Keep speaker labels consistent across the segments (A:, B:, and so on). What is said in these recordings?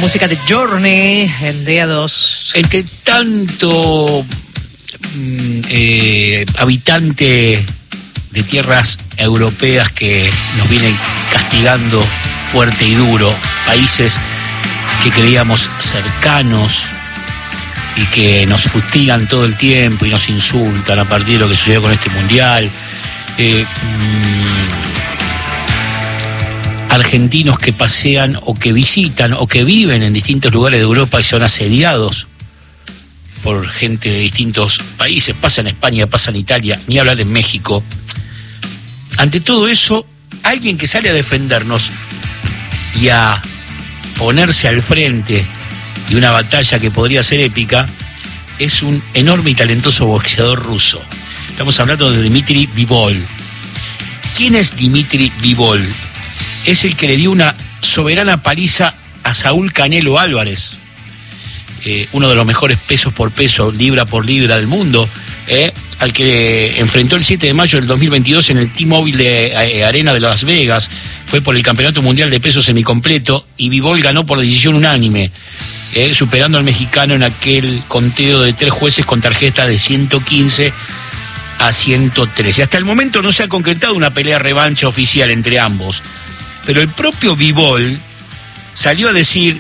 A: música de Journey en Día 2.
B: Entre tanto habitante de tierras europeas que nos vienen castigando fuerte y duro, países que creíamos cercanos y que nos fustigan todo el tiempo y nos insultan a partir de lo que sucedió con este mundial. Argentinos que pasean o que visitan o que viven en distintos lugares de Europa y son asediados por gente de distintos países. Pasa en España, pasa en Italia, ni hablar en México. Ante todo eso, alguien que sale a defendernos y a ponerse al frente de una batalla que podría ser épica es un enorme y talentoso boxeador ruso. Estamos hablando de Dmitry Bivol. ¿Quién es Dmitry Bivol? Es el que le dio una soberana paliza a Saúl Canelo Álvarez, uno de los mejores pesos por peso, libra por libra del mundo, al que enfrentó el 7 de mayo del 2022 en el T-Mobile Arena de Las Vegas. Fue por el Campeonato Mundial de Peso Semicompleto y Bivol ganó por decisión unánime, superando al mexicano en aquel conteo de 3 jueces con tarjetas de 115 a 113. Hasta el momento no se ha concretado una pelea revancha oficial entre ambos, pero el propio Bivol salió a decir: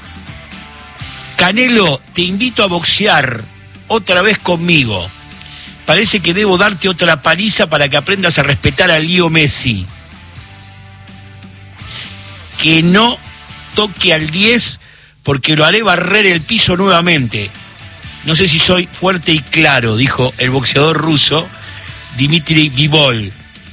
B: Canelo, te invito a boxear otra vez conmigo. Parece que debo darte otra paliza para que aprendas a respetar a Leo Messi. Que no toque al 10 porque lo haré barrer el piso nuevamente. No sé si soy fuerte y claro, dijo el boxeador ruso Dmitry Bivol.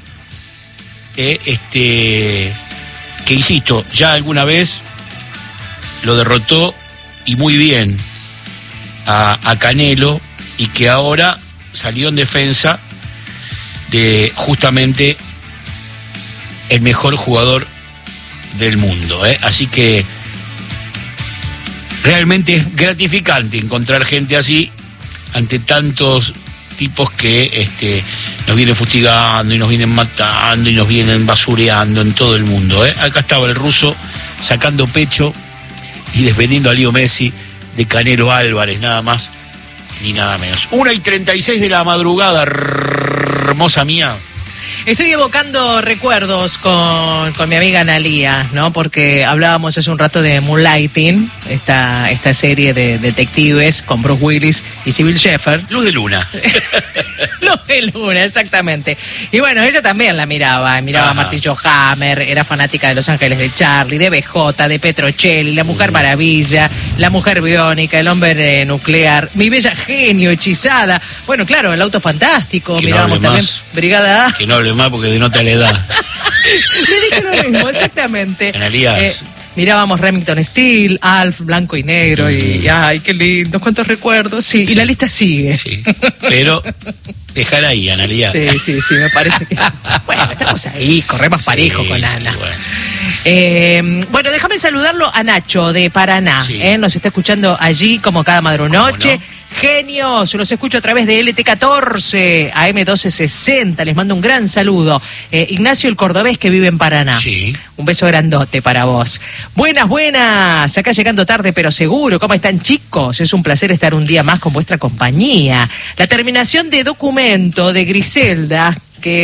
B: Que insisto, ya alguna vez lo derrotó y muy bien a Canelo, y que ahora salió en defensa de justamente el mejor jugador del mundo, Así que realmente es gratificante encontrar gente así ante tantos tipos que nos vienen fustigando y nos vienen matando y nos vienen basureando en todo el mundo, Acá estaba el ruso sacando pecho y defendiendo a Leo Messi de Canelo Álvarez, nada más ni nada menos. 1:36 de la madrugada, hermosa mía.
A: Estoy evocando recuerdos con mi amiga Analía, ¿no? Porque hablábamos hace un rato de Moonlighting, esta serie de detectives con Bruce Willis y Sybil Shepherd.
B: Luz de luna.
A: Luz de luna, exactamente. Y bueno, ella también la miraba a Martillo Hammer, era fanática de Los Ángeles de Charlie, de BJ, de Petrocelli, La Mujer Maravilla, La Mujer Biónica, El Hombre Nuclear, Mi Bella Genio, Hechizada. Bueno, claro, El Auto Fantástico,
B: que
A: mirábamos
B: no
A: también
B: más.
A: Brigada A.
B: Que no hable más porque denota la edad.
A: Le dije lo mismo, exactamente.
B: Analías.
A: Mirábamos Remington Steel, Alf, Blanco y Negro, y ay, qué lindo, cuántos recuerdos. Sí, y la lista sigue.
B: Sí, pero dejar ahí, Analías.
A: Sí, me parece que sí. Bueno, estamos ahí, corremos parejo con Ana.
B: Bueno.
A: Bueno, déjame saludarlo a Nacho de Paraná.
B: Sí.
A: Nos está escuchando allí como cada madrunoche. Genios, los escucho a través de LT14, AM1260, les mando un gran saludo. Ignacio el Cordobés, que vive en Paraná.
B: Sí.
A: Un beso grandote para vos. Buenas, acá llegando tarde pero seguro. ¿Cómo están, chicos? Es un placer estar un día más con vuestra compañía. La terminación de documento de Griselda,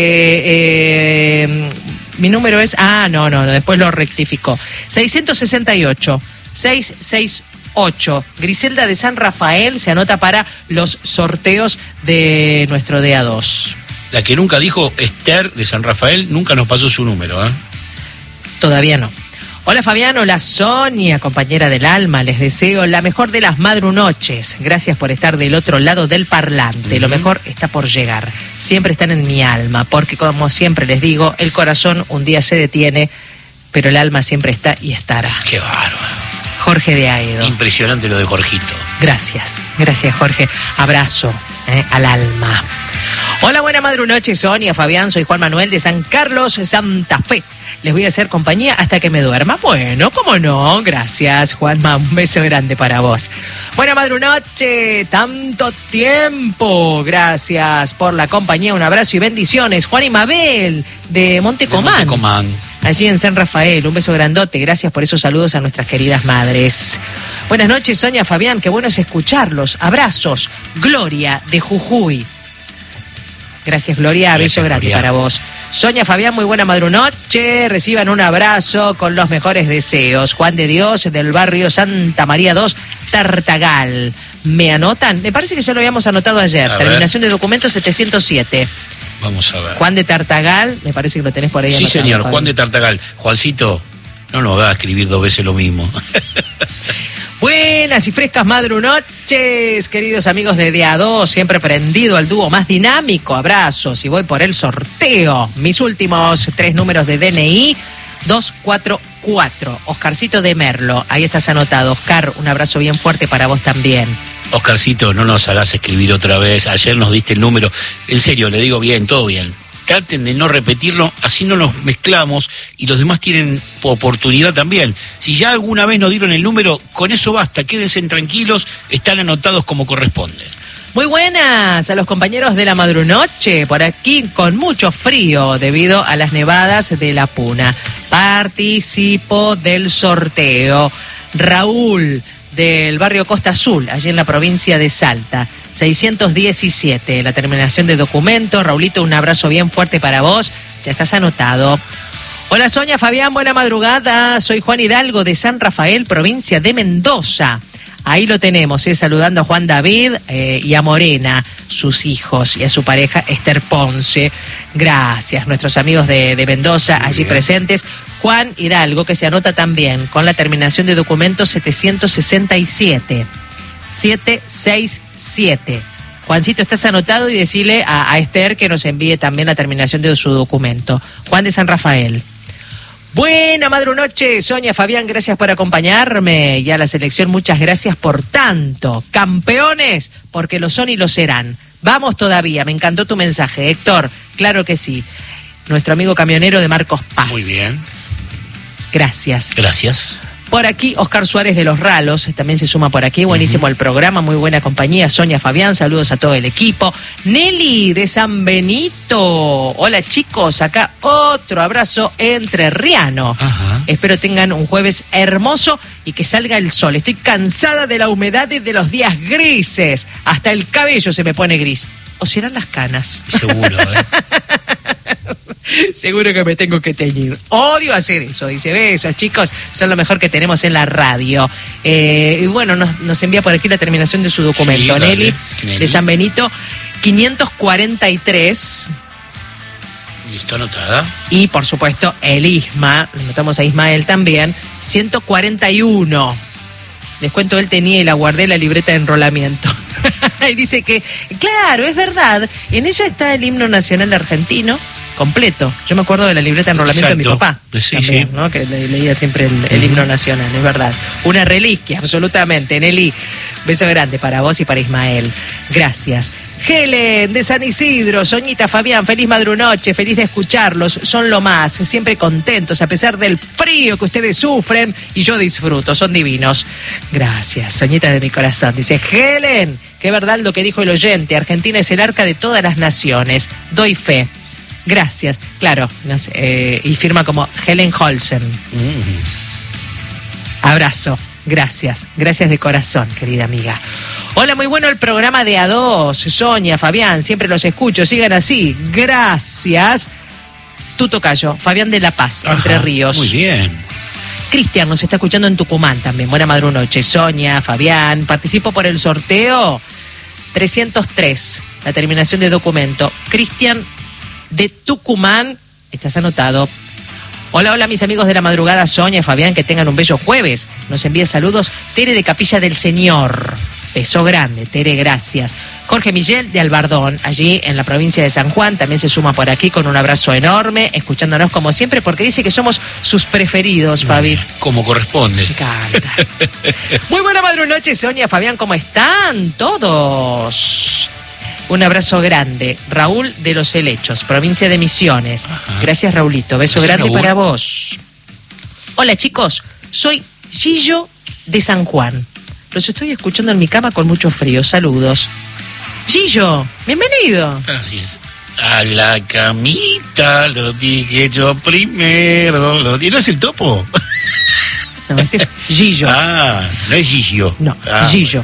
A: que mi número es... no, después lo rectificó. 668, 668. Griselda de San Rafael se anota para los sorteos de nuestro DA2.
B: La que nunca dijo Esther de San Rafael nunca nos pasó su número,
A: Todavía no. Hola Fabián, hola Sonia, compañera del alma, les deseo la mejor de las madrunoches. Gracias por estar del otro lado del parlante. Lo mejor está por llegar. Siempre están en mi alma, porque como siempre les digo, el corazón un día se detiene, pero el alma siempre está y estará.
B: Qué bárbaro.
A: Jorge de Aedo.
B: Impresionante lo de Jorgito.
A: Gracias Jorge. Abrazo al alma. Hola, buena madrunoche, Sonia, Fabián, soy Juan Manuel de San Carlos, Santa Fe. Les voy a hacer compañía hasta que me duerma. Bueno, cómo no, gracias Juanma, un beso grande para vos. Buena madrunoche, tanto tiempo, gracias por la compañía, un abrazo y bendiciones. Juan y Mabel de Montecomán. allí en San Rafael. Un beso grandote, gracias por esos saludos a nuestras queridas madres. Buenas noches, Sonia, Fabián, qué bueno es escucharlos. Abrazos. Gloria, de Jujuy. Gracias, Gloria, beso grande para vos. Sonia, Fabián, muy buena madrunoche. Reciban un abrazo con los mejores deseos. Juan de Dios, del barrio Santa María 2, Tartagal. ¿Me anotan? Me parece que ya lo habíamos anotado ayer. Terminación de documento 707.
B: Vamos a ver.
A: Juan de Tartagal, me parece que lo tenés por ahí.
B: Sí,
A: anotado,
B: señor,
A: Fabi.
B: Juan de Tartagal. Juancito, no nos va a escribir 2 veces lo mismo.
A: Buenas y frescas madrunoches, queridos amigos de DA2, siempre prendido al dúo más dinámico. Abrazos y voy por el sorteo. Mis últimos 3 números de DNI, 244. Oscarcito de Merlo, ahí estás anotado. Oscar, un abrazo bien fuerte para vos también.
B: Oscarcito, no nos hagas escribir otra vez. Ayer nos diste el número. En serio, le digo bien, todo bien. Traten de no repetirlo, así no nos mezclamos y los demás tienen oportunidad también. Si ya alguna vez nos dieron el número, con eso basta, quédense tranquilos, están anotados como corresponde.
A: Muy buenas a los compañeros de la madrunoche, por aquí con mucho frío debido a las nevadas de la Puna. Participo del sorteo. Raúl, del barrio Costa Azul, allí en la provincia de Salta. 617, la terminación de documento. Raulito, un abrazo bien fuerte para vos. Ya estás anotado. Hola, Sonia, Fabián, buena madrugada. Soy Juan Hidalgo de San Rafael, provincia de Mendoza. Ahí lo tenemos, saludando a Juan David y a Morena, sus hijos, y a su pareja Esther Ponce. Gracias, nuestros amigos de Mendoza, allí presentes. Juan Hidalgo, que se anota también con la terminación de documento 767. 767. Juancito, estás anotado y decirle a Esther que nos envíe también la terminación de su documento. Juan de San Rafael. Buena madrunoche, Sonia, Fabián, gracias por acompañarme. Y a la selección, muchas gracias por tanto. Campeones, porque lo son y lo serán. Vamos todavía, me encantó tu mensaje, Héctor. Claro que sí. Nuestro amigo camionero de Marcos Paz.
B: Muy bien.
A: Gracias.
B: Gracias.
A: Por aquí, Oscar Suárez de Los Ralos, también se suma por aquí. Buenísimo el programa, muy buena compañía. Sonia, Fabián, saludos a todo el equipo. Nelly de San Benito. Hola, chicos, acá otro abrazo entrerriano.
B: Ajá.
A: Espero tengan un jueves hermoso y que salga el sol. Estoy cansada de la humedad y de los días grises. Hasta el cabello se me pone gris. ¿O serán las canas?
B: Seguro,
A: Seguro que me tengo que teñir. Odio hacer eso, dice. Besos, chicos, son lo mejor que tenemos en la radio. Y bueno, nos envía por aquí la terminación de su documento.
B: Sí,
A: Nelly,
B: Nelly,
A: de San Benito, 543.
B: Listo, anotada.
A: Y por supuesto, el Isma, le notamos a Ismael también, 141. Les cuento, él tenía y la guardé la libreta de enrolamiento. Y dice que, claro, es verdad, en ella está el himno nacional argentino completo. Yo me acuerdo de la libreta de enrolamiento de mi papá.
B: Sí,
A: también,
B: sí.
A: ¿no? Que leía siempre el himno nacional, es verdad. Una reliquia, absolutamente. Nelly, beso grande para vos y para Ismael. Gracias. Helen de San Isidro, Soñita, Fabián, feliz madrunoche, feliz de escucharlos, son lo más, siempre contentos a pesar del frío que ustedes sufren y yo disfruto, son divinos. Gracias, Soñita de mi corazón. Dice Helen, qué verdad lo que dijo el oyente, Argentina es el arca de todas las naciones, doy fe. Gracias, claro, y firma como Helen Holsen. Abrazo, gracias de corazón, querida amiga. Hola, muy bueno el programa de A2, Sonia, Fabián, siempre los escucho, sigan así, gracias. Tu tocayo, Fabián de La Paz, Entre Ríos.
B: Muy bien.
A: Cristian nos está escuchando en Tucumán también, buena madrunoche. Sonia, Fabián, participo por el sorteo 303, la terminación de documento. Cristian de Tucumán, estás anotado. Hola, hola mis amigos de la madrugada, Sonia, Fabián, que tengan un bello jueves. Nos envía saludos Tere de Capilla del Señor. Beso grande, Tere, gracias. Jorge Miguel de Albardón, allí en la provincia de San Juan, también se suma por aquí con un abrazo enorme, escuchándonos como siempre, porque dice que somos sus preferidos, Fabi.
B: Como corresponde.
A: Me encanta. Muy buena madrunoche, Sonia, Fabián, ¿cómo están todos? Un abrazo grande. Raúl de Los Helechos, provincia de Misiones.
B: Ajá.
A: Gracias, Raulito. Beso
B: Gracias,
A: grande
B: Raúl.
A: para vos. Hola, chicos. Soy Gillo de San Juan. Los estoy escuchando en mi cama con mucho frío. Saludos. Gillo, bienvenido.
B: Gracias. A la camita lo dije yo primero. ¿No es el Topo?
A: No, este es Gillo.
B: No es Gillo.
A: No, Gillo.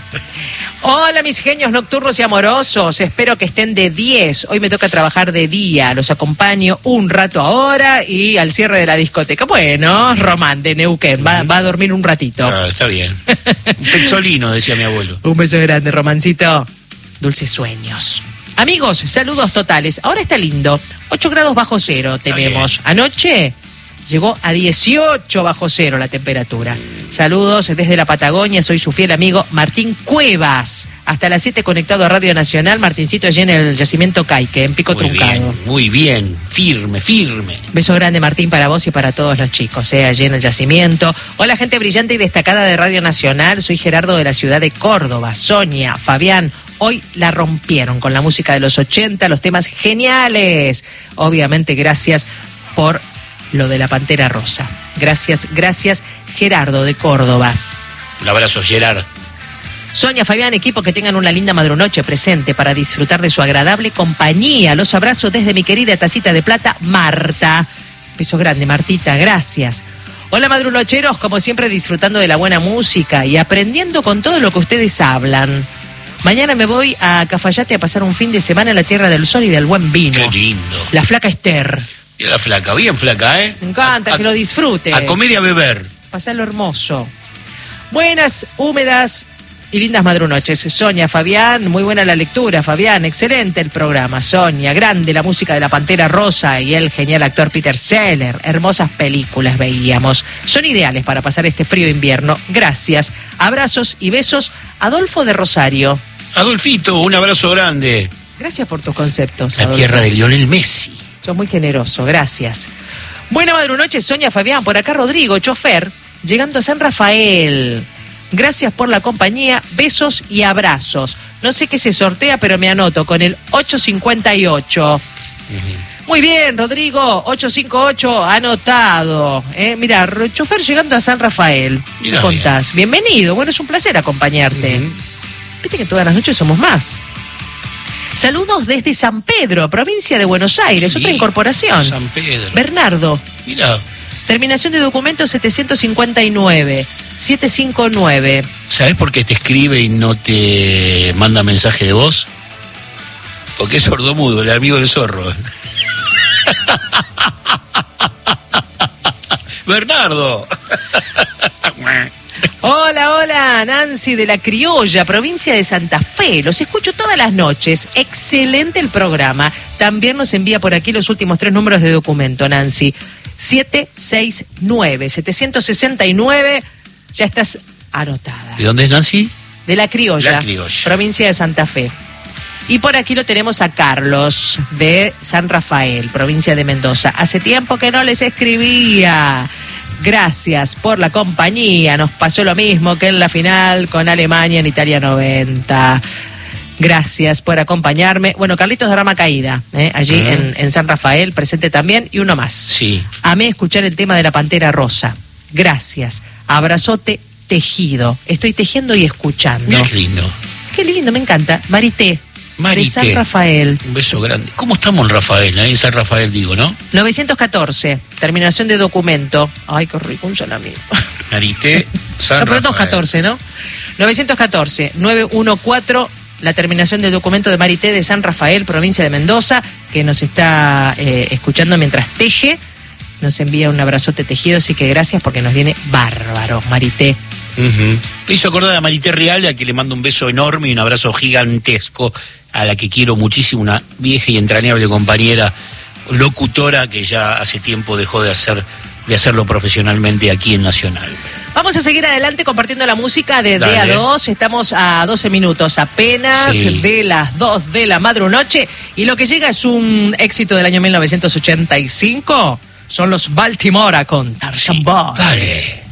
A: Hola, mis genios nocturnos y amorosos. Espero que estén de 10. Hoy me toca trabajar de día. Los acompaño un rato ahora y al cierre de la discoteca. Bueno, Román de Neuquén. Va a dormir un ratito.
B: Está bien. Un pezzolino, decía mi abuelo.
A: Un beso grande, Romancito. Dulces sueños. Amigos, saludos totales. Ahora está lindo. 8 grados bajo cero tenemos. Anoche llegó a 18 bajo cero la temperatura. Saludos desde la Patagonia, soy su fiel amigo Martín Cuevas. Hasta las 7 conectado a Radio Nacional, Martincito allí en el yacimiento Caique, en Pico Truncado.
B: Muy bien, firme.
A: Beso grande, Martín, para vos y para todos los chicos, allí en el yacimiento. Hola, gente brillante y destacada de Radio Nacional, soy Gerardo de la ciudad de Córdoba. Sonia, Fabián, hoy la rompieron con la música de los 80, los temas geniales. Obviamente, gracias por lo de la Pantera Rosa. Gracias, Gerardo de Córdoba.
B: Un abrazo, Gerard.
A: Sonia, Fabián, equipo, que tengan una linda madrunoche presente para disfrutar de su agradable compañía. Los abrazo desde mi querida tacita de plata, Marta. Beso grande, Martita, gracias. Hola, madrunocheros, como siempre disfrutando de la buena música y aprendiendo con todo lo que ustedes hablan. Mañana me voy a Cafayate a pasar un fin de semana en la Tierra del Sol y del buen vino.
B: Qué lindo.
A: La flaca Esther.
B: Y la flaca, bien flaca, ¿eh?
A: Me encanta, que lo disfrutes.
B: A comer y a beber.
A: Pasarlo hermoso. Buenas, húmedas y lindas madrunoches. Sonia, Fabián, muy buena la lectura, Fabián, excelente el programa. Sonia, grande la música de la Pantera Rosa y el genial actor Peter Sellers. Hermosas películas veíamos. Son ideales para pasar este frío invierno. Gracias. Abrazos y besos. Adolfo de Rosario.
B: Adolfito, un abrazo grande.
A: Gracias por tus conceptos,
B: La
A: Adolfo.
B: tierra de Lionel Messi.
A: Sos muy generoso, gracias. Buena madrunoche, Sonia, Fabián. Por acá Rodrigo, chofer, llegando a San Rafael. Gracias por la compañía, besos y abrazos. No sé qué se sortea, pero me anoto con el 858. Muy bien, Rodrigo, 858, anotado. Mira, chofer llegando a San Rafael.
B: Mirá,
A: ¿Qué contás? Bienvenido, bueno, es un placer acompañarte. Viste que todas las noches somos más. Saludos desde San Pedro, provincia de Buenos Aires, otra incorporación.
B: San Pedro.
A: Bernardo.
B: Mira.
A: Terminación de documento 759.
B: ¿Sabés por qué te escribe y no te manda mensaje de voz? Porque es sordomudo, el amigo del zorro. Bernardo.
A: Hola, Nancy de La Criolla, provincia de Santa Fe. Los escucho todas las noches. Excelente el programa. También nos envía por aquí los últimos 3 números de documento, Nancy. 769. Ya estás anotada.
B: ¿De dónde es Nancy?
A: De La Criolla,
B: La Criolla,
A: provincia de Santa Fe. Y por aquí lo tenemos a Carlos de San Rafael, provincia de Mendoza. Hace tiempo que no les escribía. Gracias por la compañía. Nos pasó lo mismo que en la final con Alemania en Italia 90. Gracias por acompañarme. Bueno, Carlitos de Rama Caída, allí en San Rafael, presente también. Y uno más.
B: Sí.
A: Amé escuchar el tema de la Pantera Rosa. Gracias. Abrazote tejido. Estoy tejiendo y escuchando.
B: Mira qué lindo.
A: Qué lindo, me encanta. Marité. De San Rafael.
B: Un beso grande. ¿Cómo estamos en Rafael? En San Rafael digo, ¿no?
A: 914. Terminación de documento. Ay, qué rico, un salami.
B: Marité, San
A: Rafael.
B: 214,
A: ¿no? 914. 914. La terminación del documento de Marité de San Rafael, provincia de Mendoza, que nos está escuchando mientras teje. Nos envía un abrazote tejido, así que gracias porque nos viene bárbaro, Marité.
B: Me hizo acordar a Marité Real, a quien le mando un beso enorme y un abrazo gigantesco, a la que quiero muchísimo, una vieja y entrañable compañera, locutora que ya hace tiempo dejó de hacerlo profesionalmente aquí en Nacional.
A: Vamos a seguir adelante compartiendo la música de
B: Dale.
A: a 2. Estamos a 12 minutos apenas de las 2 de la madrunoche. Y lo que llega es un éxito del año 1985. Son los Baltimora con Tarzan Boy.
B: Dale.